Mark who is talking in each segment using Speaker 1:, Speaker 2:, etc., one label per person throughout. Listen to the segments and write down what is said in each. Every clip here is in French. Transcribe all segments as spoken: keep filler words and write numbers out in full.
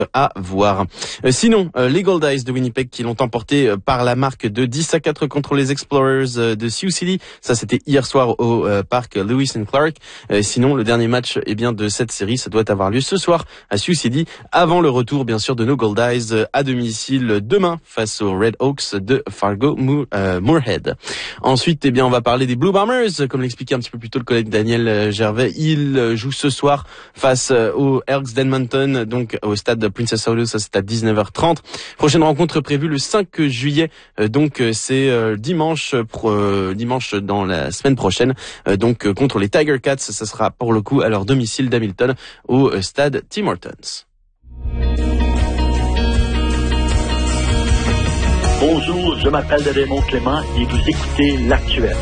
Speaker 1: à voir. Euh, sinon, euh, les Gold Eyes de Winnipeg qui l'ont emporté euh, par la marque de dix à quatre contre les Explorers euh, de Sioux City. Ça, c'était hier soir au euh, parc Lewis and Clark. Euh, sinon, le dernier match eh bien de cette série, ça doit avoir lieu ce soir à Sioux City, avant le retour bien sûr de nos Gold Eyes euh, à domicile demain face aux Red Hawks de Fargo Moor, euh, Moorhead. Ensuite, eh bien, on va parler des Blue Bombers, comme l'expliquait un petit peu plus tôt le collègue Daniel euh, Gervais. Ils euh, jouent ce soir face euh, aux Elks d'Edmonton, donc au stade de Princess Auto, ça c'est à dix-neuf heures trente. Prochaine rencontre prévue le cinq juillet, euh, donc euh, c'est euh, dimanche pro, euh, dimanche dans la semaine prochaine, euh, donc euh, contre les Tiger Cats, ça sera pour le coup à leur domicile d'Hamilton au euh, stade Tim Hortons.
Speaker 2: Bonjour, je m'appelle Raymond Clément et vous écoutez L'Actuel.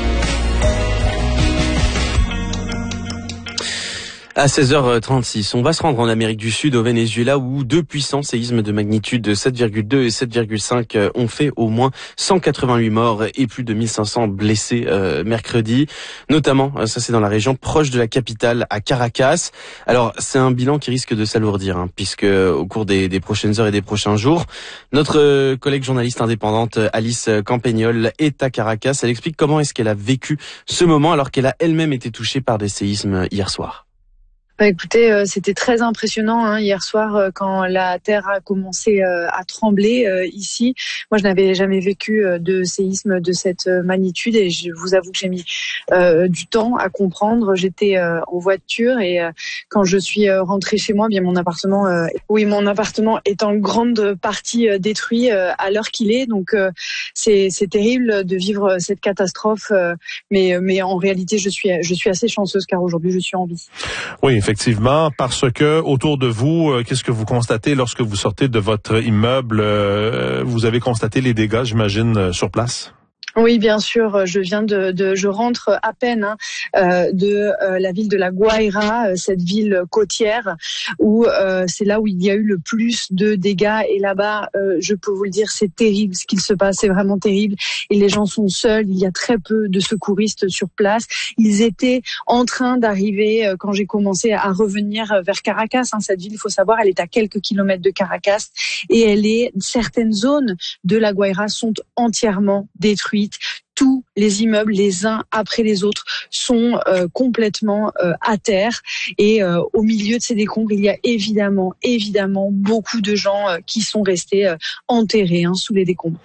Speaker 1: À seize heures trente-six, on va se rendre en Amérique du Sud, au Venezuela, où deux puissants séismes de magnitude sept virgule deux et sept virgule cinq ont fait au moins cent quatre-vingt-huit morts et plus de mille cinq cents blessés euh, mercredi. Notamment, ça c'est dans la région proche de la capitale, à Caracas. Alors, c'est un bilan qui risque de s'alourdir, hein, puisque au cours des, des prochaines heures et des prochains jours, notre euh, collègue journaliste indépendante Alice Campagnol est à Caracas. Elle explique comment est-ce qu'elle a vécu ce moment alors qu'elle a elle-même été touchée par des séismes hier soir.
Speaker 3: Bah écoutez, euh, c'était très impressionnant hein, hier soir euh, quand la terre a commencé euh, à trembler euh, ici. Moi, je n'avais jamais vécu euh, de séisme de cette magnitude et je vous avoue que j'ai mis euh, du temps à comprendre. J'étais euh, en voiture et euh, quand je suis euh, rentrée chez moi, bien mon appartement, euh, oui, mon appartement est en grande partie euh, détruit euh, à l'heure qu'il est. Donc euh, c'est c'est terrible de vivre cette catastrophe, euh, mais mais en réalité, je suis je suis assez chanceuse car aujourd'hui, je suis en vie.
Speaker 4: Oui. Effectivement, parce que autour de vous, euh, qu'est-ce que vous constatez lorsque vous sortez de votre immeuble? Euh, vous avez constaté les dégâts, j'imagine, euh, sur place?
Speaker 3: Oui, bien sûr. Je viens de, de je rentre à peine hein, euh, de euh, la ville de La Guaira, euh, cette ville côtière où euh, c'est là où il y a eu le plus de dégâts. Et là-bas, euh, je peux vous le dire, c'est terrible ce qu'il se passe, c'est vraiment terrible. Et les gens sont seuls. Il y a très peu de secouristes sur place. Ils étaient en train d'arriver euh, quand j'ai commencé à revenir vers Caracas. Hein, cette ville, il faut savoir, elle est à quelques kilomètres de Caracas et elle est certaines zones de La Guaira sont entièrement détruites. Tous les immeubles, les uns après les autres, sont euh, complètement euh, à terre. Et euh, au milieu de ces décombres, il y a évidemment, évidemment, beaucoup de gens euh, qui sont restés euh, enterrés hein, sous les décombres.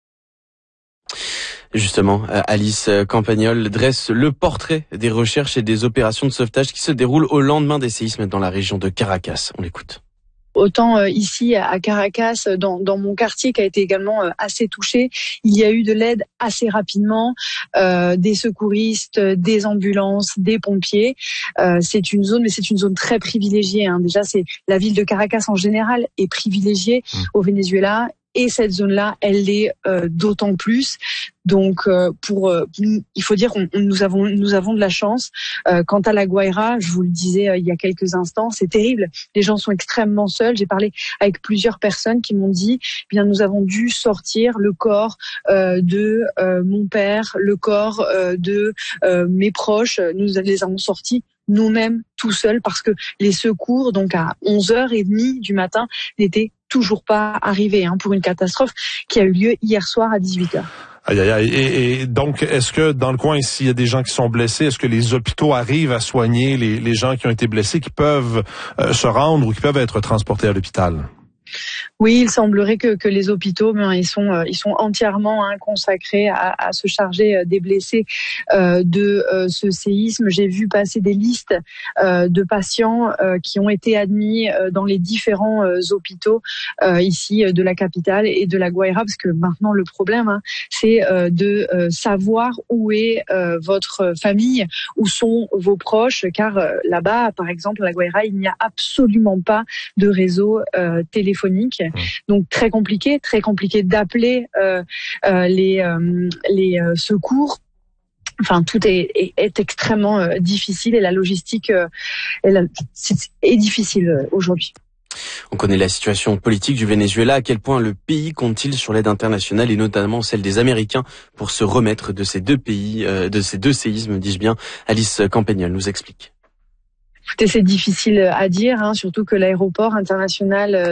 Speaker 1: Justement, Alice Campagnol dresse le portrait des recherches et des opérations de sauvetage qui se déroulent au lendemain des séismes dans la région de Caracas. On l'écoute.
Speaker 3: Autant euh, ici à Caracas, dans, dans mon quartier qui a été également euh, assez touché, il y a eu de l'aide assez rapidement, euh, des secouristes, des ambulances, des pompiers. Euh, c'est une zone, mais c'est une zone très privilégiée. Hein. Déjà, c'est la ville de Caracas en général est privilégiée mmh. au Venezuela. Et cette zone-là, elle l'est euh, d'autant plus. Donc, euh, pour, euh, il faut dire qu'on nous avons nous avons de la chance. Euh, quant à La Guaira, je vous le disais euh, il y a quelques instants, c'est terrible. Les gens sont extrêmement seuls. J'ai parlé avec plusieurs personnes qui m'ont dit, eh bien, nous avons dû sortir le corps euh, de euh, mon père, le corps euh, de euh, mes proches. Nous les avons sortis nous-mêmes tout seuls parce que les secours, donc à onze heures trente du matin, n'étaient toujours pas arrivés hein, pour une catastrophe qui a eu lieu hier soir à dix-huit heures.
Speaker 4: Aïe, aïe, aïe. Et, et donc, est-ce que dans le coin, s'il y a des gens qui sont blessés, est-ce que les hôpitaux arrivent à soigner les, les gens qui ont été blessés, qui peuvent euh, se rendre ou qui peuvent être transportés à l'hôpital?
Speaker 3: Oui, il semblerait que, que les hôpitaux, ben, ils sont, ils sont entièrement hein, consacrés à, à se charger des blessés euh, de euh, ce séisme. J'ai vu passer des listes euh, de patients euh, qui ont été admis euh, dans les différents euh, hôpitaux euh, ici de la capitale et de La Guaira, parce que maintenant le problème, hein, c'est euh, de euh, savoir où est euh, votre famille, où sont vos proches, car euh, là-bas, par exemple, à La Guaira, il n'y a absolument pas de réseau euh, téléphonique. Donc très compliqué, très compliqué d'appeler euh, euh, les euh, les euh, secours. Enfin, tout est, est, est extrêmement euh, difficile et la logistique euh, est, la, est, est difficile euh, aujourd'hui.
Speaker 1: On connaît la situation politique du Venezuela. À quel point le pays compte-t-il sur l'aide internationale et notamment celle des Américains pour se remettre de ces deux pays, euh, de ces deux séismes, dis-je bien. Alice Campagnol nous explique.
Speaker 3: Écoutez, c'est difficile à dire, hein, surtout que l'aéroport international